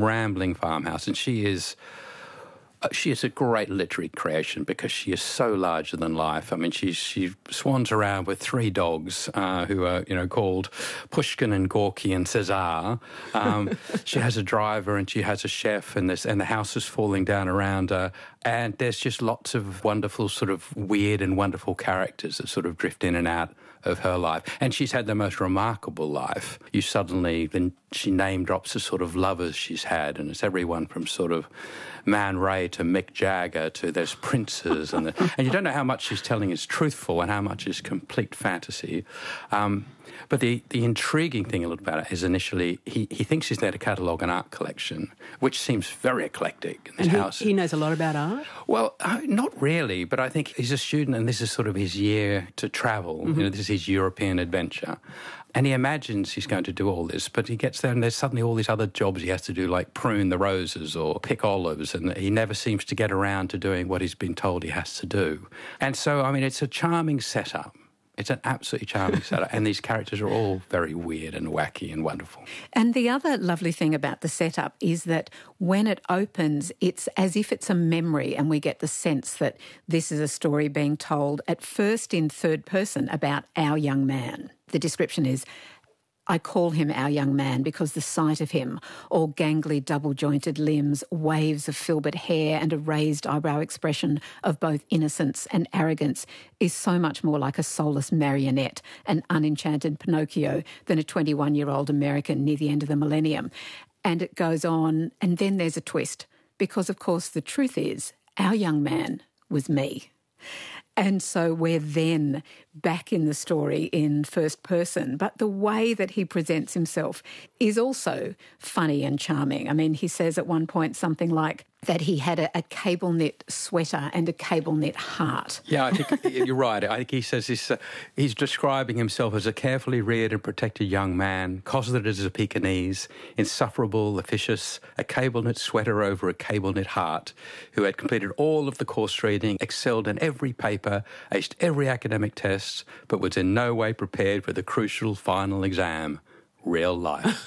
rambling farmhouse, and she is a great literary creation because she is so larger than life. I mean, she swans around with 3 dogs who are, called Pushkin and Gorky and Cesar. She has a driver and she has a chef, and the house is falling down around her. And there's just lots of wonderful sort of weird and wonderful characters that sort of drift in and out of her life. And she's had the most remarkable life. Then she name drops the sort of lovers she's had, and it's everyone from sort of Man Ray to Mick Jagger to there's princes, and you don't know how much she's telling is truthful and how much is complete fantasy. But the intriguing thing about it is initially he thinks he's there to catalogue an art collection, which seems very eclectic in this house. He knows a lot about art? Well, not really, but I think he's a student and this is sort of his year to travel. Mm-hmm. This is his European adventure. And he imagines he's going to do all this, but he gets there and there's suddenly all these other jobs he has to do, like prune the roses or pick olives, and he never seems to get around to doing what he's been told he has to do. And so, I mean, it's a charming setup. It's an absolutely charming setup, and these characters are all very weird and wacky and wonderful. And the other lovely thing about the setup is that when it opens, it's as if it's a memory, and we get the sense that this is a story being told at first in third person about our young man. The description is, I call him our young man because the sight of him, all gangly double-jointed limbs, waves of filbert hair and a raised eyebrow expression of both innocence and arrogance, is so much more like a soulless marionette, an unenchanted Pinocchio, than a 21-year-old American near the end of the millennium. And it goes on, and then there's a twist, because, of course, the truth is, our young man was me. And so we're then back in the story in first person. But the way that he presents himself is also funny and charming. I mean, he says at one point something like that he had a cable knit sweater and a cable knit heart. Yeah, I think you're right. I think he says he's describing himself as a carefully reared and protected young man, cosseted as a Pekingese, insufferable, officious, a cable knit sweater over a cable knit heart, who had completed all of the course reading, excelled in every paper, aced every academic test, but was in no way prepared for the crucial final exam, real life.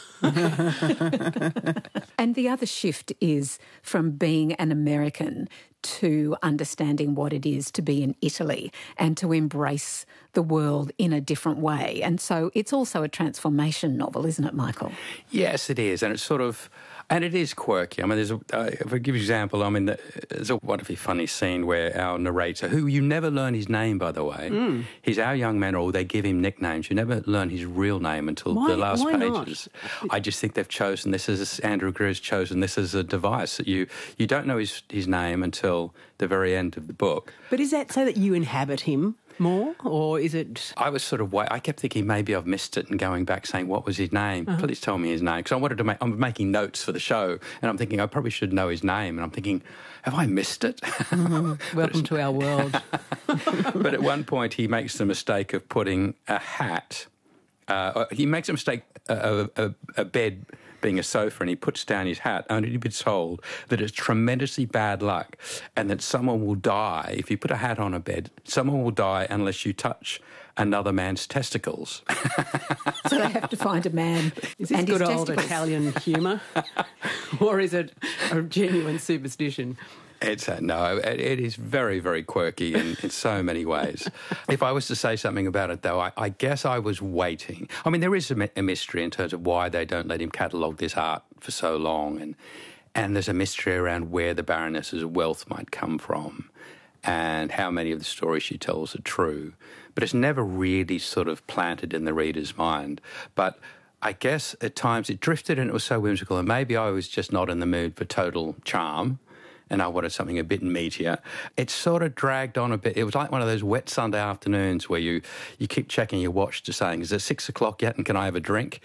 And the other shift is from being an American to understanding what it is to be in Italy and to embrace the world in a different way. And so it's also a transformation novel, isn't it, Michael? Yes, it is. And it's sort of... And it is quirky. I mean, if I give you an example, I mean, there's a wonderfully funny scene where our narrator, who you never learn his name, by the way, he's our young man, or they give him nicknames. You never learn his real name until the last pages. Not? I just think they've chosen this as Andrew Greer's chosen this as a device. That you don't know his name until the very end of the book. But is that so that you inhabit him more, or is it... I was sort of... I kept thinking maybe I've missed it and going back saying, what was his name? Uh-huh. Please tell me his name. Because I wanted to I'm making notes for the show, and I'm thinking I probably should know his name, and I'm thinking, have I missed it? Welcome to our world. But at one point he makes the mistake of putting a hat... he makes a mistake of a bed being a sofa, and he puts down his hat only to be told that it's tremendously bad luck and that someone will die. If you put a hat on a bed, someone will die unless you touch another man's testicles. So they have to find a man. Is this good old Italian humour? Or is it a genuine superstition? It is very, very quirky in so many ways. If I was to say something about it, though, I guess I was waiting. I mean, there is a mystery in terms of why they don't let him catalogue this art for so long, and there's a mystery around where the Baroness's wealth might come from and how many of the stories she tells are true. But it's never really sort of planted in the reader's mind. But I guess at times it drifted and it was so whimsical, and maybe I was just not in the mood for total charm, and I wanted something a bit meatier. It sort of dragged on a bit. It was like one of those wet Sunday afternoons where you keep checking your watch to saying, is it 6 o'clock yet and can I have a drink?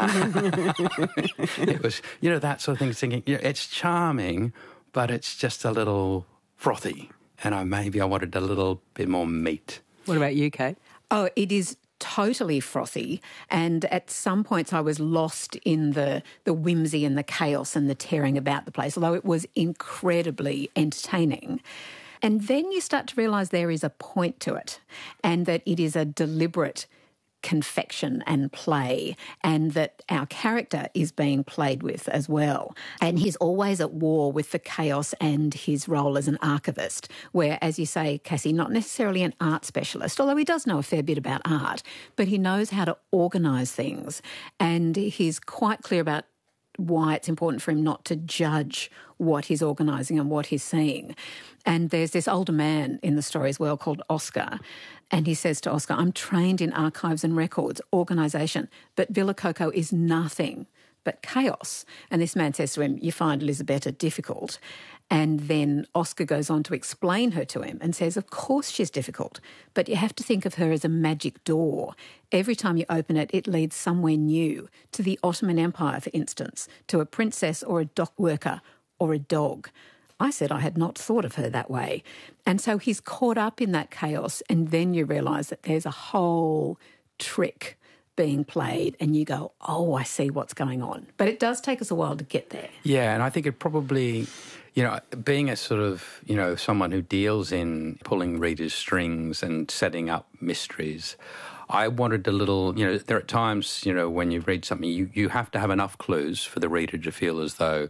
It was, that sort of thing, thinking, it's charming, but it's just a little frothy. And maybe I wanted a little bit more meat. What about you, Kate? Oh, it is totally frothy, and at some points I was lost in the whimsy and the chaos and the tearing about the place, although it was incredibly entertaining. And then you start to realise there is a point to it, and that it is a deliberate confection and play, and that our character is being played with as well. And he's always at war with the chaos and his role as an archivist, where, as you say, Cassie, not necessarily an art specialist, although he does know a fair bit about art, but he knows how to organise things. And he's quite clear about why it's important for him not to judge what he's organising and what he's seeing. And there's this older man in the story as well called Oscar, and he says to Oscar, I'm trained in archives and records, organisation, but Villa Coco is nothing but chaos. And this man says to him, you find Elisabetta difficult. And then Oscar goes on to explain her to him and says, of course she's difficult, but you have to think of her as a magic door. Every time you open it, it leads somewhere new, to the Ottoman Empire, for instance, to a princess or a dock worker or a dog. I said I had not thought of her that way. And so he's caught up in that chaos, and then you realise that there's a whole trick being played, and you go, oh, I see what's going on. But it does take us a while to get there. Yeah, and I think it probably, being a sort of, someone who deals in pulling readers' strings and setting up mysteries, I wanted a little, there are times, when you read something, you have to have enough clues for the reader to feel as though,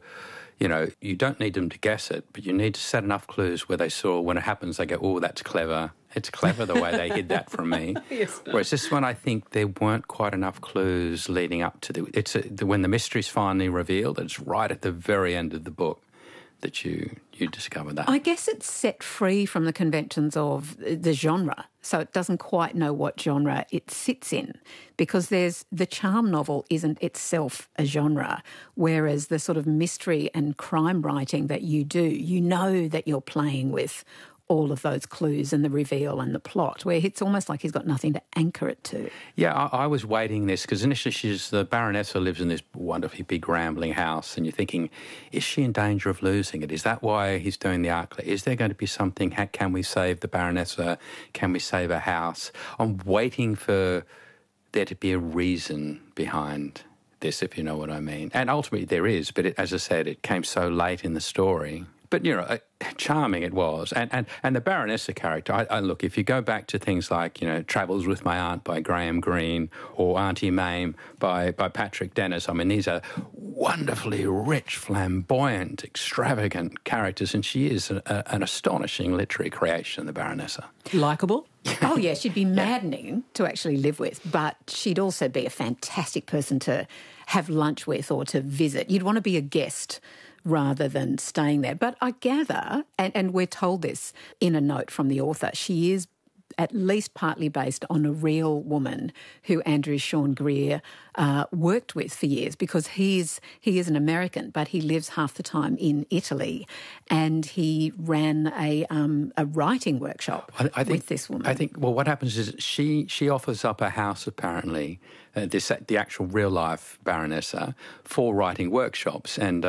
you don't need them to guess it, but you need to set enough clues where they saw, when it happens, they go, oh, that's clever. It's clever the way they hid that from me. Yes. Whereas this one, I think there weren't quite enough clues leading up to when the mystery's finally revealed, it's right at the very end of the book that you discover that. I guess it's set free from the conventions of the genre, so it doesn't quite know what genre it sits in, because the charm novel isn't itself a genre, whereas the sort of mystery and crime writing that you do, you know that you're playing with all of those clues and the reveal and the plot, where it's almost like he's got nothing to anchor it to. Yeah, I was waiting this, because initially the Baronessa lives in this wonderfully big rambling house, and you're thinking, is she in danger of losing it? Is that why he's doing the arc? Is there going to be something? Can we save the Baronessa? Can we save her house? I'm waiting for there to be a reason behind this, if you know what I mean. And ultimately there is, but as I said, it came so late in the story. But, charming it was. And the Baronessa character, I look, if you go back to things like, Travels with My Aunt by Graham Greene or Auntie Mame by Patrick Dennis, I mean, these are wonderfully rich, flamboyant, extravagant characters, and she is an astonishing literary creation, the Baronessa. Likeable? Oh, yeah, she'd be maddening to actually live with, but she'd also be a fantastic person to have lunch with or to visit. You'd want to be a guest rather than staying there. But I gather, and we're told this in a note from the author, she is at least partly based on a real woman who Andrew Sean Greer worked with for years, because he is an American, but he lives half the time in Italy, and he ran a writing workshop with this woman. I think, what happens is she offers up a house, apparently, the actual real-life Baronessa, for writing workshops. And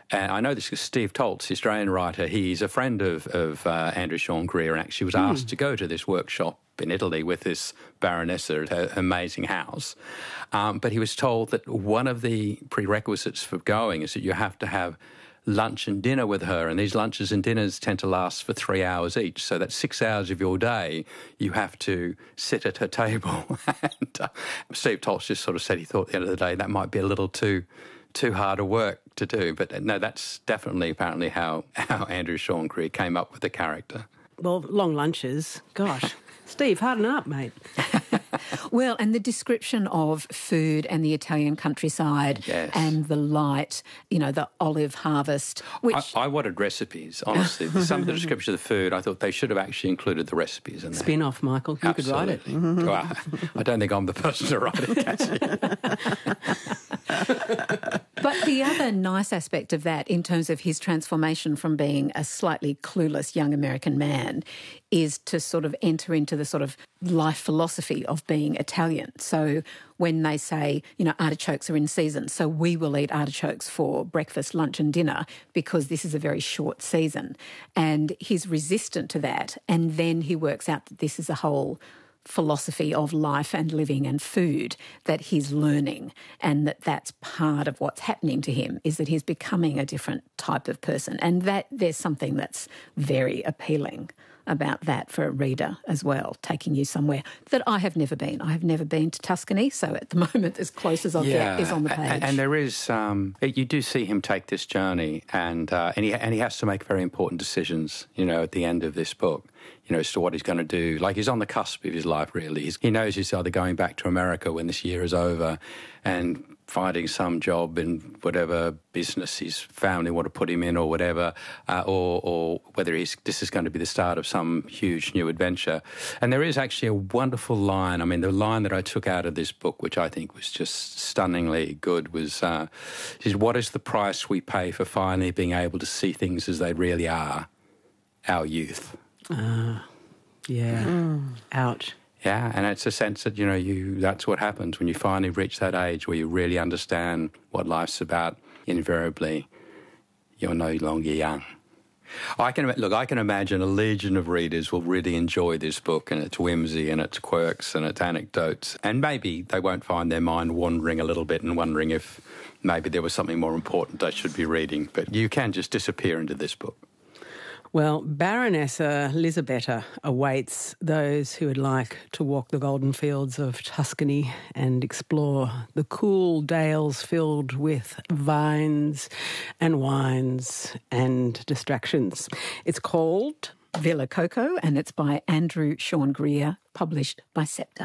I know this because Steve Toltz, the Australian writer, he's a friend of Andrew Sean Greer, and actually was asked to go to this workshop in Italy with this Baronessa at her amazing house. But he was told that one of the prerequisites for going is that you have to have lunch and dinner with her, and these lunches and dinners tend to last for 3 hours each, so that's 6 hours of your day you have to sit at her table. And Steve Toltz just sort of said he thought at the end of the day that might be a little too hard a work to do. But no, that's definitely apparently how Andrew Sean Greer came up with the character. Well, long lunches, gosh. Steve, harden up, mate. Well, and the description of food and the Italian countryside, yes, and the light, the olive harvest. Which I wanted recipes, honestly. Some of the description of the food, I thought they should have actually included the recipes in there. Spin-off, Michael. You Absolutely. Could write it. Well, I don't think I'm the person to write it, Cassie. But the other nice aspect of that, in terms of his transformation from being a slightly clueless young American man, is to sort of enter into the sort of life philosophy of being Italian. So when they say, artichokes are in season, so we will eat artichokes for breakfast, lunch and dinner because this is a very short season. And he's resistant to that. And then he works out that this is a whole philosophy of life and living and food that he's learning, and that's part of what's happening to him, is that he's becoming a different type of person, and that there's something that's very appealing about that for a reader as well, taking you somewhere that I have never been. I have never been to Tuscany, so at the moment as close as I'll get is on the page. And there is, you do see him take this journey and he has to make very important decisions, at the end of this book, as to what he's going to do. Like, he's on the cusp of his life, really. He knows he's either going back to America when this year is over and finding some job in whatever business his family want to put him in or whatever, or whether this is going to be the start of some huge new adventure. And there is actually a wonderful line. I mean, the line that I took out of this book, which I think was just stunningly good, was, what is the price we pay for finally being able to see things as they really are? Our youth. Ouch. Yeah, and it's a sense that, that's what happens when you finally reach that age where you really understand what life's about. Invariably, you're no longer young. I can imagine a legion of readers will really enjoy this book and its whimsy and its quirks and its anecdotes. And maybe they won't find their mind wandering a little bit and wondering if maybe there was something more important they should be reading. But you can just disappear into this book. Well, Baronessa Lisabetta awaits those who would like to walk the golden fields of Tuscany and explore the cool dales filled with vines and wines and distractions. It's called Villa Coco, and it's by Andrew Sean Greer, published by Sceptre.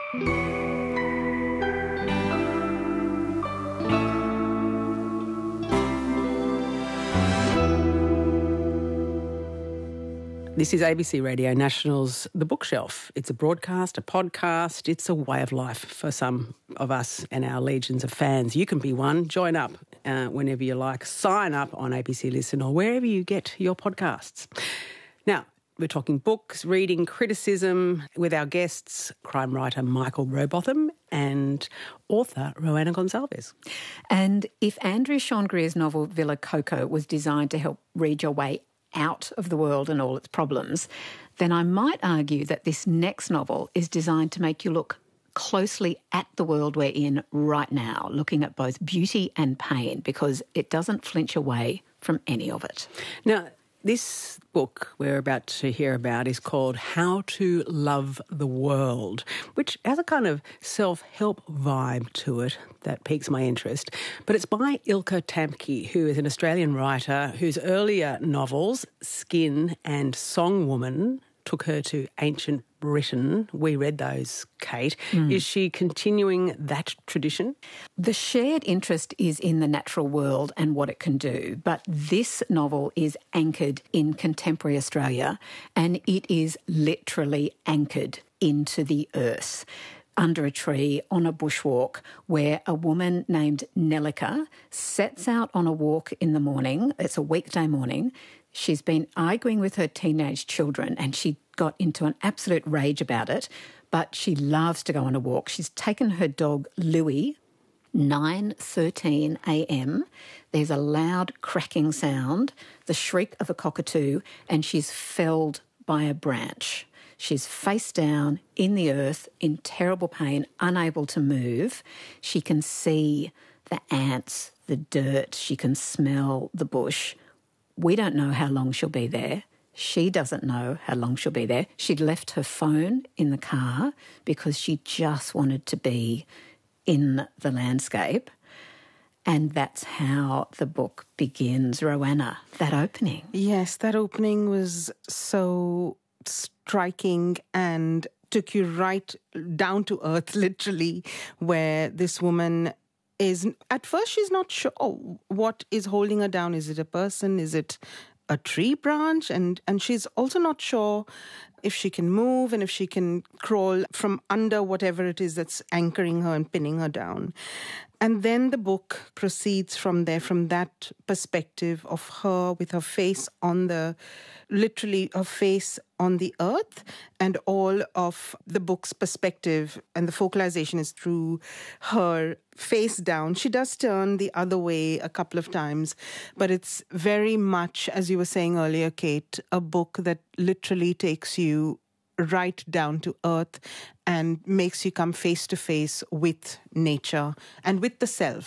This is ABC Radio National's The Bookshelf. It's a broadcast, a podcast. It's a way of life for some of us and our legions of fans. You can be one. Join up whenever you like. Sign up on ABC Listen or wherever you get your podcasts. Now, we're talking books, reading, criticism with our guests, crime writer Michael Robotham and author Rowena Gonsalves. And if Andrew Sean Greer's novel Villa Coco was designed to help read your way out of the world and all its problems, then I might argue that this next novel is designed to make you look closely at the world we're in right now, looking at both beauty and pain, because it doesn't flinch away from any of it. Now, this book we're about to hear about is called How to Love the World, which has a kind of self-help vibe to it that piques my interest. But it's by Ilka Tamke, who is an Australian writer whose earlier novels, Skin and Song Woman, took her to ancient Britain. We read those, Kate. Is she continuing that tradition? The shared interest is in the natural world and what it can do, but this novel is anchored in contemporary Australia, and it is literally anchored into the earth. Under a tree on a bushwalk where a woman named Nellika sets out on a walk in the morning. It's a weekday morning. She's been arguing with her teenage children and she got into an absolute rage about it, but she loves to go on a walk. She's taken her dog Louie, 9:13 a.m. There's a loud cracking sound, the shriek of a cockatoo, and she's felled by a branch. She's face down in the earth in terrible pain, unable to move. She can see the ants, the dirt. She can smell the bush. We don't know how long she'll be there. She doesn't know how long she'll be there. She'd left her phone in the car because she just wanted to be in the landscape. And that's how the book begins. Rowena, that opening. Yes, that opening was so striking and took you right down to earth, literally, where this woman is, at first she's not sure what is holding her down. Is it a person? Is it a tree branch? And she's also not sure if she can move and if she can crawl from under whatever it is that's anchoring her and pinning her down. And then the book proceeds from there, from that perspective of her with her face on literally her face on the earth, and all of the book's perspective and the focalization is through her face down. She does turn the other way a couple of times, but it's very much, as you were saying earlier, Kate, a book that literally takes you right down to earth and makes you come face to face with nature and with the self.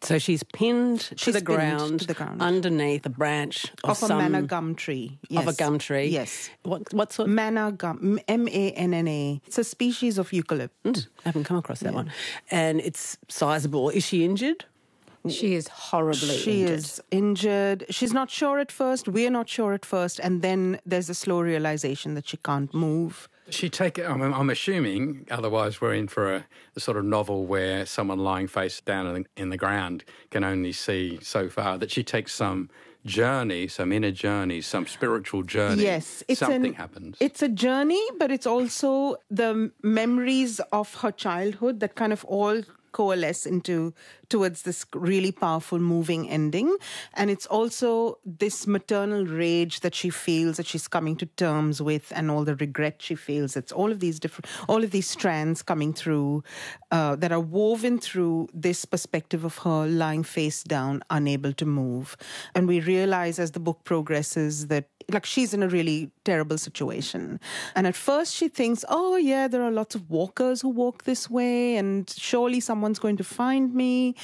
So she's pinned to the pinned ground to the ground. underneath a branch Of a manna gum tree. Yes. Of a gum tree. Yes. What sort? Manna gum, M-A-N-N-A. It's a species of eucalypt. I haven't come across that one. And it's sizable. Is she injured? She is horribly She injured. is injured. She's not sure at first. We're not sure at first. And then there's a slow realization that she can't move. She take it. I'm assuming. Otherwise, we're in for a sort of novel where someone lying face down in the ground can only see so far. That she takes some journey, some inner journey, some spiritual journey. Yes, something happens. It's a journey, but it's also the memories of her childhood that kind of all coalesce towards this really powerful, moving ending. And it's also this maternal rage that she feels, that she's coming to terms with, and all the regret she feels. It's all of these strands coming through that are woven through this perspective of her lying face down, unable to move. And we realize as the book progresses that she's in a really terrible situation. And at first she thinks, oh yeah, there are lots of walkers who walk this way and surely someone's going to find me.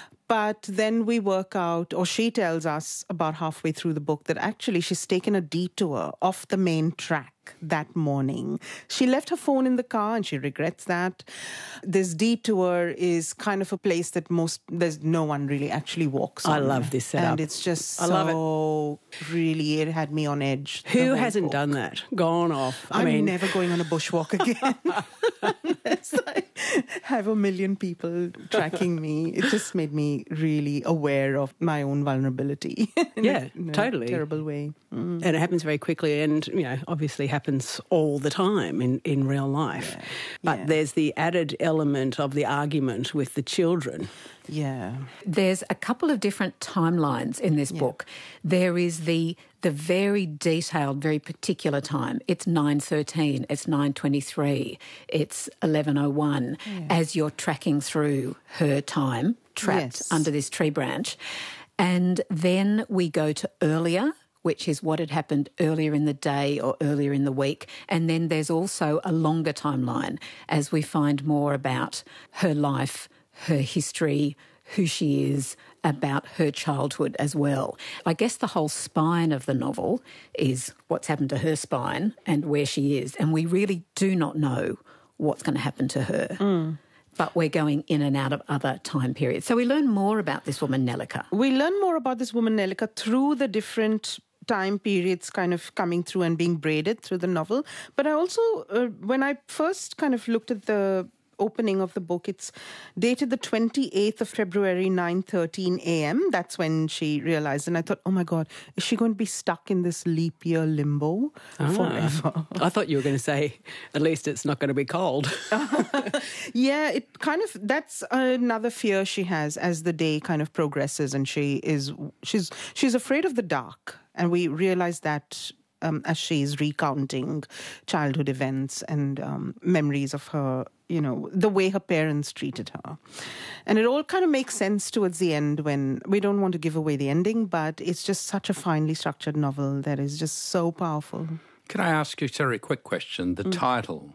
But then we work out, or she tells us about halfway through the book, that actually she's taken a detour off the main track that morning. She left her phone in the car and she regrets that. This detour is kind of a place that there's no one really actually walks on. I love this setup. And it's just I love really, it had me on edge. Who hasn't done that? Gone off. I'm never going on a bushwalk again. Unless I have a million people tracking me. It just made me really aware of my own vulnerability. in a totally. terrible way. And it happens very quickly and, obviously happens all the time in real life. Yeah. But there's the added element of the argument with the children. Yeah. There's a couple of different timelines in this book. There is the very detailed, very particular time. It's 9:13, it's 9:23, it's 11:01, as you're tracking through her time, trapped under this tree branch. And then we go to earlier, which is what had happened earlier in the day or earlier in the week. And then there's also a longer timeline as we find more about her life, her history, who she is, about her childhood as well. I guess the whole spine of the novel is what's happened to her spine and where she is. And we really do not know what's going to happen to her. But we're going in and out of other time periods. So we learn more about this woman, Nellika. We learn more about this woman, Nellika, through the different time periods kind of coming through and being braided through the novel. But I also, when I first kind of looked at the opening of the book, it's dated the 28th of February, 9:13 a.m. That's when she realized. And I thought, oh my God, is she going to be stuck in this leap year limbo forever? I thought you were going to say, at least it's not going to be cold. Yeah, it kind of, that's another fear she has as the day kind of progresses, and she's afraid of the dark. And we realize that as she's recounting childhood events and memories of her, the way her parents treated her. And it all kind of makes sense towards the end, when we don't want to give away the ending, but it's just such a finely structured novel that is just so powerful. Can I ask you, Terry, a quick question? The title,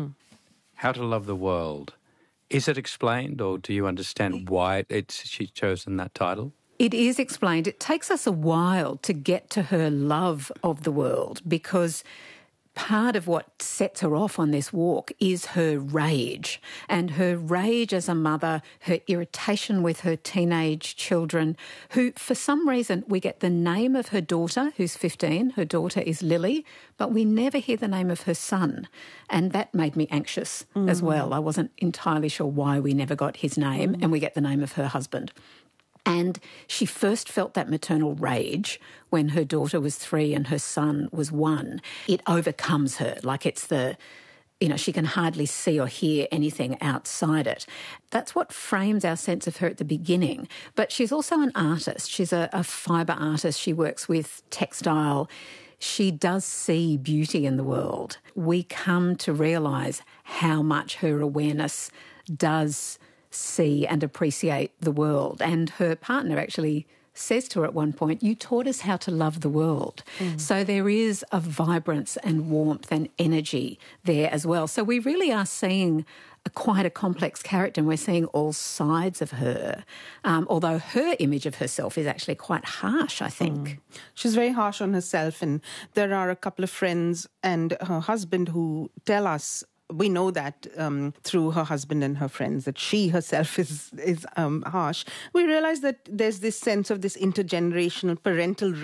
How to Love the World, is it explained, or do you understand why she's chosen that title? It is explained. It takes us a while to get to her love of the world, because part of what sets her off on this walk is her rage. And her rage as a mother, her irritation with her teenage children, who, for some reason, we get the name of her daughter, who's 15. Her daughter is Lily, but we never hear the name of her son. And that made me anxious as well. I wasn't entirely sure why we never got his name, and we get the name of her husband. And she first felt that maternal rage when her daughter was 3 and her son was 1. It overcomes her, like it's she can hardly see or hear anything outside it. That's what frames our sense of her at the beginning. But she's also an artist. She's a fibre artist. She works with textile. She does see beauty in the world. We come to realise how much her awareness does see and appreciate the world. And her partner actually says to her at one point, you taught us how to love the world. So there is a vibrance and warmth and energy there as well. So we really are seeing quite a complex character, and we're seeing all sides of her, although her image of herself is actually quite harsh, I think. She's very harsh on herself, and there are a couple of friends and her husband who tell us, we know that through her husband and her friends, that she herself is harsh. We realize that there's this sense of this intergenerational parental